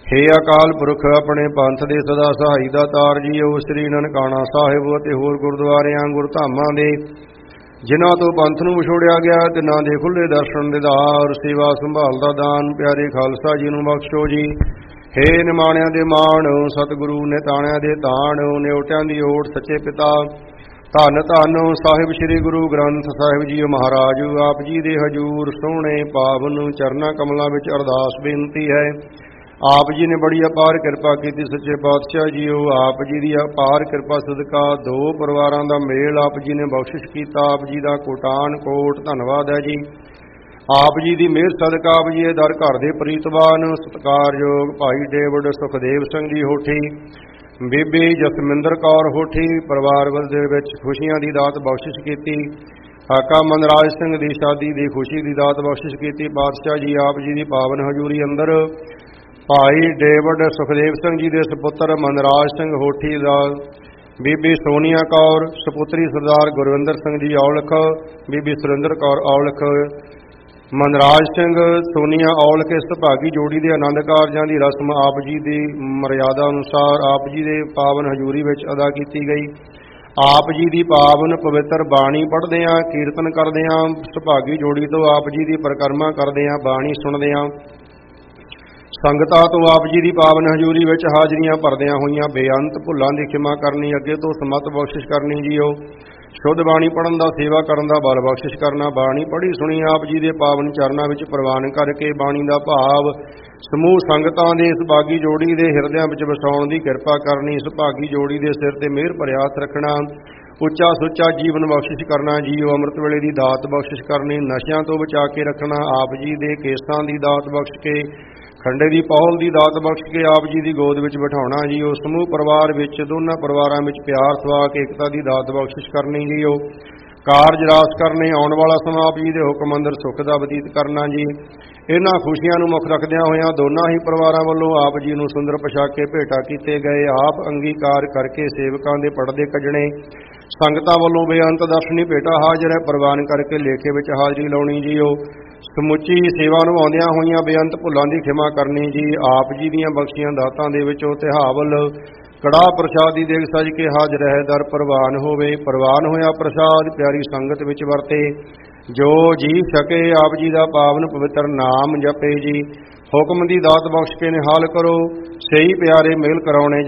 हे अकाल पुरख अपने पंथ दे सदा सहाई दातार जीओ श्री ननकाना साहिब ਅਤੇ ਹੋਰ ਗੁਰਦੁਆਰਿਆਂ ਗੁਰਧਾਮਾਂ ਦੇ ਜਿਨ੍ਹਾਂ ਤੋਂ ਪੰਥ ਨੂੰ ਵਿਛੋੜਿਆ ਗਿਆ ਤਿਨਾਂ ਦੇ ਖੁੱਲੇ ਦਰਸ਼ਨ ਦਿਦਾਰ ਸੇਵਾ ਸੰਭਾਲ ਦਾ ਦਾਨ ਪਿਆਰੇ ਖਾਲਸਾ ਜੀ ਨੂੰ ਬਖਸ਼ੋ ਜੀ। हे ਨਿਮਾਣਿਆਂ ਦੇ ਮਾਣ ਸਤਿਗੁਰੂ ਨਿਤਾਣਿਆਂ ਦੇ ਤਾਣ ਨਿਉਟਿਆਂ ਦੀ ਓਟ ਸੱਚੇ ਪਿਤਾ ਧੰਨ ਧੰਨ ਸਾਹਿਬ ਸ੍ਰੀ ਗੁਰੂ ਗ੍ਰੰਥ ਸਾਹਿਬ ਜੀ ਮਹਾਰਾਜ ਆਪ ਜੀ ਦੇ ਹਜੂਰ ਸੋਹਣੇ ਪਾਵਨ ਚਰਨਾਂ ਕਮਲਾਂ ਵਿੱਚ ਅਰਦਾਸ ਬੇਨਤੀ ਹੈ। ਆਪ ਜੀ ਨੇ ਬੜੀ ਅਪਾਰ ਕਿਰਪਾ ਕੀਤੀ ਸੱਚੇ ਪਾਤਸ਼ਾਹ ਜੀਓ। ਆਪ ਜੀ ਦੀ ਅਪਾਰ ਕਿਰਪਾ ਸਦਕਾ ਦੋ ਪਰਿਵਾਰਾਂ ਦਾ ਮੇਲ ਆਪ ਜੀ ਨੇ ਬਖਸ਼ਿਸ਼ ਕੀਤਾ। ਆਪ ਜੀ ਦਾ ਕੋਟਾਨ ਕੋਟ ਧੰਨਵਾਦ ਹੈ ਜੀ। ਆਪ ਜੀ ਦੀ ਮਿਹਰ ਸਦਕਾ ਆਪ ਜੀ ਦਰ ਘਰ ਦੇ ਪ੍ਰੀਤਵਾਨ ਸਤਿਕਾਰਯੋਗ ਭਾਈ ਡੇਵਿਡ ਸੁਖਦੇਵ ਸਿੰਘ ਜੀ ਹੋਠੀ ਬੀਬੀ ਜਸਮਿੰਦਰ ਕੌਰ ਹੋਠੀ ਪਰਿਵਾਰ ਦੇ ਵਿੱਚ ਖੁਸ਼ੀਆਂ ਦੀ ਦਾਤ ਬਖਸ਼ਿਸ਼ ਕੀਤੀ। ਕਾਕਾ ਮਨਰਾਜ ਸਿੰਘ ਦੀ ਸ਼ਾਦੀ ਦੀ ਖੁਸ਼ੀ ਦੀ ਦਾਤ ਬਖਸ਼ਿਸ਼ ਕੀਤੀ। ਪਾਤਸ਼ਾਹ ਜੀ ਆਪ ਜੀ ਦੀ ਪਾਵਨ ਹਜ਼ੂਰੀ ਅੰਦਰ ਭਾਈ ਡੇਵਿਡ ਸੁਖਦੇਵ ਸਿੰਘ ਜੀ ਦੇ ਸੁਪੁੱਤਰ ਮਨਰਾਜ ਸਿੰਘ ਹੋਠੀ ਦਾ ਬੀਬੀ ਸੋਨੀਆ ਕੌਰ ਸੁਪੁੱਤਰੀ ਸਰਦਾਰ ਗੁਰਵਿੰਦਰ ਸਿੰਘ ਜੀ ਔਲਖ ਬੀਬੀ ਸੁਰਿੰਦਰ ਕੌਰ ਔਲਖ ਮਨਰਾਜ ਸਿੰਘ ਸੋਨੀਆ ਔਲਖ ਇਸ ਭਾਗੀ ਜੋੜੀ ਦੇ ਆਨੰਦ ਕਾਰਜਾਂ ਦੀ ਰਸਮ ਆਪ ਜੀ ਦੀ ਮਰਿਆਦਾ ਅਨੁਸਾਰ ਆਪ ਜੀ ਦੇ ਪਾਵਨ ਹਜ਼ੂਰੀ ਵਿੱਚ ਅਦਾ ਕੀਤੀ ਗਈ। ਆਪ ਜੀ ਦੀ ਪਾਵਨ ਪਵਿੱਤਰ ਬਾਣੀ ਪੜ੍ਹਦੇ ਹਾਂ ਕੀਰਤਨ ਕਰਦੇ ਹਾਂ ਸੁਭਾਗੀ ਜੋੜੀ ਤੋਂ ਆਪ ਜੀ ਦੀ ਪਰਿਕਰਮਾ ਕਰਦੇ ਹਾਂ ਬਾਣੀ ਸੁਣਦੇ ਹਾਂ ਸੰਗਤਾਂ ਤੋਂ ਆਪ ਜੀ ਦੀ ਪਾਵਨ ਹਜ਼ੂਰੀ ਵਿੱਚ ਹਾਜ਼ਰੀਆਂ ਭਰਦਿਆਂ ਹੋਈਆਂ ਬੇਅੰਤ ਭੁੱਲਾਂ ਦੀ ਖਿਮਾ ਕਰਨੀ ਅੱਗੇ ਤੋਂ ਸਮਤ ਬਖਸ਼ਿਸ਼ ਕਰਨੀ ਜੀਓ। ਸ਼ੁੱਧ ਬਾਣੀ ਪੜ੍ਹਨ ਦਾ ਸੇਵਾ ਕਰਨ ਦਾ ਬਲ ਬਖਸ਼ਿਸ਼ ਕਰਨਾ ਬਾਣੀ ਪੜ੍ਹੀ ਸੁਣੀ ਆਪ ਜੀ ਦੇ ਪਾਵਨ ਚਰਨਾਂ ਵਿੱਚ ਪ੍ਰਵਾਨ ਕਰਕੇ ਬਾਣੀ ਦਾ ਭਾਵ ਸਮੂਹ ਸੰਗਤਾਂ ਦੇ ਇਸ ਭਾਗੀ ਜੋੜੀ ਦੇ ਹਿਰਦਿਆਂ ਵਿੱਚ ਵਸਾਉਣ ਦੀ ਕਿਰਪਾ ਕਰਨੀ। ਇਸ ਭਾਗੀ ਜੋੜੀ ਦੇ ਸਿਰ ਤੇ ਮਿਹਰ ਭਰਿਆ ਹੱਥ ਰੱਖਣਾ ਉੱਚਾ ਸੁੱਚਾ ਜੀਵਨ ਬਖਸ਼ਿਸ਼ ਕਰਨਾ ਜੀਓ। ਅੰਮ੍ਰਿਤ ਵੇਲੇ ਦੀ ਦਾਤ ਬਖਸ਼ਿਸ਼ ਕਰਨੀ ਨਸ਼ਿਆਂ ਤੋਂ ਬਚਾ ਕੇ ਰੱਖਣਾ ਆਪ ਜੀ ਦੇ ਕੇਸਾਂ ਦੀ ਦਾਤ ਬਖਸ਼ ਕੇ ਖੰਡੇ ਦੀ ਪੌਲ ਦੀ ਦਾਤ ਬਖਸ਼ ਕੇ ਆਪ ਜੀ ਦੀ ਗੋਦ ਵਿੱਚ ਬਿਠਾਉਣਾ ਜੀ। ਉਹ ਸਮੂਹ ਪਰਿਵਾਰ ਵਿੱਚ ਦੋਨਾਂ ਪਰਿਵਾਰਾਂ ਵਿੱਚ ਪਿਆਰ ਸਵਾ ਕੇ ਏਕਤਾ ਦੀ ਦਾਤ ਬਖਸ਼ਿਸ਼ ਕਰਨੀ ਜੀ। ਉਹ ਕਾਰਜ ਰਾਸ ਕਰਨੇ ਆਉਣ ਵਾਲਾ ਸਮਾਂ ਆਪ ਜੀ ਦੇ ਹੁਕਮ ਅੰਦਰ ਸੁੱਖ ਦਾ ਬਤੀਤ ਕਰਨਾ ਜੀ। ਇਹਨਾਂ ਖੁਸ਼ੀਆਂ ਨੂੰ ਮੁੱਖ ਰੱਖਦਿਆਂ ਹੋਇਆਂ ਦੋਨਾਂ ਹੀ ਪਰਿਵਾਰਾਂ ਵੱਲੋਂ ਆਪ ਜੀ ਨੂੰ ਸੁੰਦਰ ਪੋਸ਼ਾਕੇ ਭੇਟਾ ਕੀਤੇ ਗਏ। ਆਪ ਅੰਗੀਕਾਰ ਕਰਕੇ ਸੇਵਕਾਂ ਦੇ ਪੜਦੇ ਕੱਢਣੇ ਸੰਗਤਾਂ ਵੱਲੋਂ ਬੇਅੰਤ ਦਰਸ਼ਨੀ ਭੇਟਾ ਹਾਜ਼ਰ ਹੈ ਪ੍ਰਵਾਨ ਕਰਕੇ ਲੇਖੇ ਵਿੱਚ ਹਾਜ਼ਰੀ ਲਾਉਣੀ ਜੀ। ਉਹ ਸਮੁੱਚੀ ਸੇਵਾ ਨਿਭਾਉਂਦਿਆਂ ਹੋਈਆਂ ਬੇਅੰਤ ਭੁੱਲਾਂ ਦੀ ਖਿਮਾ ਕਰਨੀ ਜੀ। ਆਪ ਜੀ ਦੀਆਂ ਬਖਸ਼ੀਆਂ ਦਾਤਾਂ ਦੇ ਵਿੱਚੋਂ ਤਿਹਾਵਲ ਕੜਾਹ ਪ੍ਰਸ਼ਾਦ ਦੀ ਦੇਗ ਸਜ ਕੇ ਹਾਜ਼ਰ ਹੈ ਦਰ ਪ੍ਰਵਾਨ ਹੋਵੇ। ਪ੍ਰਵਾਨ ਹੋਇਆ ਪ੍ਰਸ਼ਾਦ ਪਿਆਰੀ ਸੰਗਤ ਵਿੱਚ ਵਰਤੇ ਜੋ ਜੀ ਸਕੇ ਆਪ ਜੀ ਦਾ ਪਾਵਨ ਪਵਿੱਤਰ ਨਾਮ ਜਪੇ ਜੀ। ਹੁਕਮ ਦੀ ਦਾਤ ਬਖਸ਼ ਕੇ ਨਿਹਾਲ ਕਰੋ ਸਹੀ ਪਿਆਰੇ ਮੇਲ ਕਰਾਉਣੇ